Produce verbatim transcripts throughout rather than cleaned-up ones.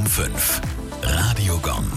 fünf. Radio Gong.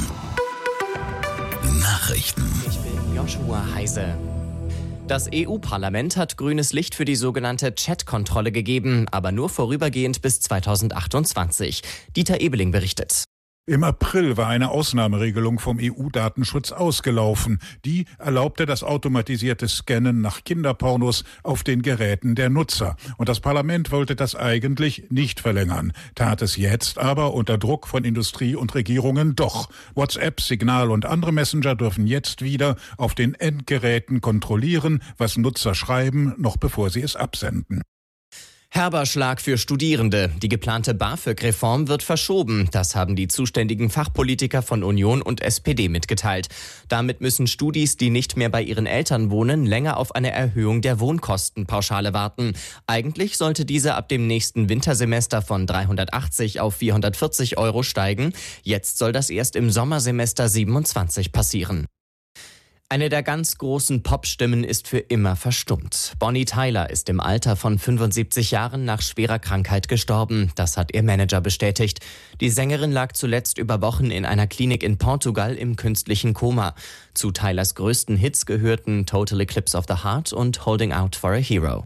Nachrichten. Ich bin Joshua Heise. Das E U-Parlament hat grünes Licht für die sogenannte Chat-Kontrolle gegeben, aber nur vorübergehend bis zweitausendachtundzwanzig. Dieter Ebeling berichtet. Im April war eine Ausnahmeregelung vom E U-Datenschutz ausgelaufen. Die erlaubte das automatisierte Scannen nach Kinderpornos auf den Geräten der Nutzer. Und das Parlament wollte das eigentlich nicht verlängern, tat es jetzt aber unter Druck von Industrie und Regierungen doch. WhatsApp, Signal und andere Messenger dürfen jetzt wieder auf den Endgeräten kontrollieren, was Nutzer schreiben, noch bevor sie es absenden. Herber Schlag für Studierende. Die geplante BAföG-Reform wird verschoben. Das haben die zuständigen Fachpolitiker von Union und S P D mitgeteilt. Damit müssen Studis, die nicht mehr bei ihren Eltern wohnen, länger auf eine Erhöhung der Wohnkostenpauschale warten. Eigentlich sollte diese ab dem nächsten Wintersemester von dreihundertachtzig auf vierhundertvierzig Euro steigen. Jetzt soll das erst im Sommersemester siebenundzwanzig passieren. Eine der ganz großen Popstimmen ist für immer verstummt. Bonnie Tyler ist im Alter von fünfundsiebzig Jahren nach schwerer Krankheit gestorben. Das hat ihr Manager bestätigt. Die Sängerin lag zuletzt über Wochen in einer Klinik in Portugal im künstlichen Koma. Zu Tylers größten Hits gehörten Total Eclipse of the Heart und Holding Out for a Hero.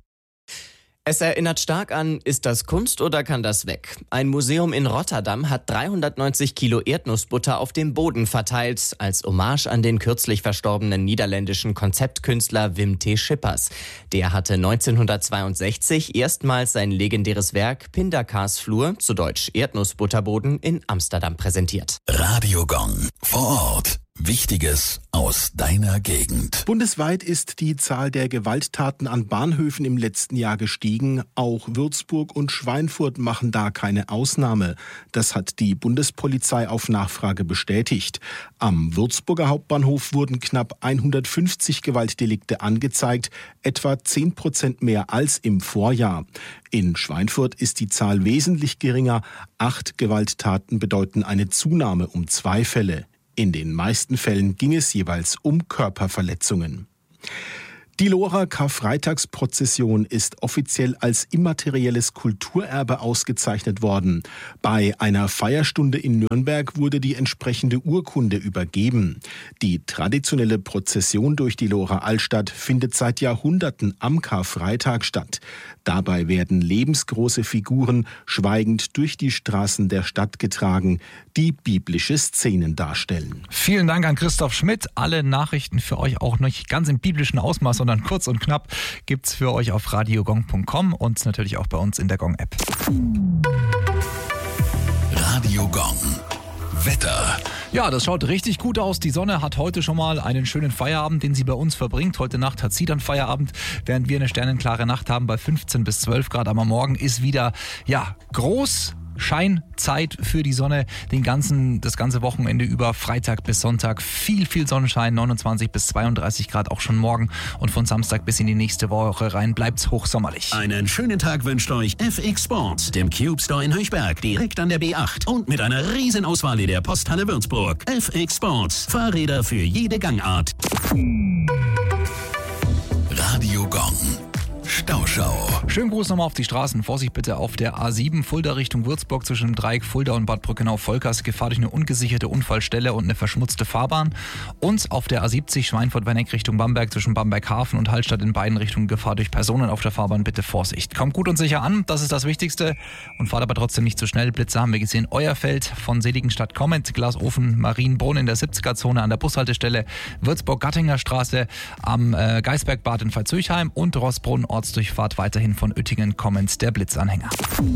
Es erinnert stark an, ist das Kunst oder kann das weg? Ein Museum in Rotterdam hat dreihundertneunzig Kilo Erdnussbutter auf dem Boden verteilt, als Hommage an den kürzlich verstorbenen niederländischen Konzeptkünstler Wim T. Schippers. Der hatte neunzehnhundertzweiundsechzig erstmals sein legendäres Werk Pindakaasvloer, zu Deutsch Erdnussbutterboden, in Amsterdam präsentiert. Radio Gong. Vor Ort. Wichtiges aus deiner Gegend. Bundesweit ist die Zahl der Gewalttaten an Bahnhöfen im letzten Jahr gestiegen. Auch Würzburg und Schweinfurt machen da keine Ausnahme. Das hat die Bundespolizei auf Nachfrage bestätigt. Am Würzburger Hauptbahnhof wurden knapp hundertfünfzig Gewaltdelikte angezeigt, etwa zehn Prozent mehr als im Vorjahr. In Schweinfurt ist die Zahl wesentlich geringer. Acht Gewalttaten bedeuten eine Zunahme um zwei Fälle. In den meisten Fällen ging es jeweils um Körperverletzungen. Die Lohrer Karfreitagsprozession ist offiziell als immaterielles Kulturerbe ausgezeichnet worden. Bei einer Feierstunde in Nürnberg wurde die entsprechende Urkunde übergeben. Die traditionelle Prozession durch die Lohrer Altstadt findet seit Jahrhunderten am Karfreitag statt. Dabei werden lebensgroße Figuren schweigend durch die Straßen der Stadt getragen, die biblische Szenen darstellen. Vielen Dank an Christoph Schmidt. Alle Nachrichten für euch auch nicht ganz im biblischen Ausmaß, sondern kurz und knapp gibt's für euch auf radiogong punkt com und natürlich auch bei uns in der Gong-App. Radio Gong. Wetter. Ja, das schaut richtig gut aus. Die Sonne hat heute schon mal einen schönen Feierabend, den sie bei uns verbringt. Heute Nacht hat sie dann Feierabend, während wir eine sternenklare Nacht haben bei fünfzehn bis zwölf Grad. Aber morgen ist wieder, ja, groß Scheinzeit für die Sonne, den ganzen, das ganze Wochenende über, Freitag bis Sonntag. Viel, viel Sonnenschein, neunundzwanzig bis zweiunddreißig Grad auch schon morgen. Und von Samstag bis in die nächste Woche rein bleibt's hochsommerlich. Einen schönen Tag wünscht euch F X Sports, dem Cube Store in Höchberg, direkt an der B acht. Und mit einer riesen Auswahl in der Posthalle Würzburg. F X Sports, Fahrräder für jede Gangart. Radio Gong. Stauschau. Schönen Gruß nochmal auf die Straßen. Vorsicht bitte auf der A sieben Fulda Richtung Würzburg zwischen dem Dreieck Fulda und Bad Brückenau-Volkers. Gefahr durch eine ungesicherte Unfallstelle und eine verschmutzte Fahrbahn. Und auf der A siebzig Schweinfurt-Wenneck Richtung Bamberg zwischen Bamberg-Hafen und Hallstatt in beiden Richtungen Gefahr durch Personen auf der Fahrbahn. Bitte Vorsicht. Kommt gut und sicher an, das ist das Wichtigste. Und fahrt aber trotzdem nicht zu schnell. Blitze haben wir gesehen. Euerfeld von Seligenstadt kommend, Glasofen, Marienbrunn in der siebziger-Zone an der Bushaltestelle, Würzburg-Gattinger Straße am äh, Geisbergbad in Pfalzürchem und Rossbrunn Ortsdurchfahrt weiterhin von Uettingen kommend der Blitzanhänger.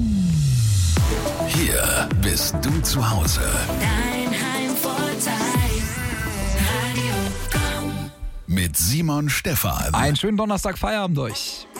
Hier bist du zu Hause. Dein Heimvorteil. Radio Gong. Mit Simon Stephan. Einen schönen Donnerstag, Feierabend euch.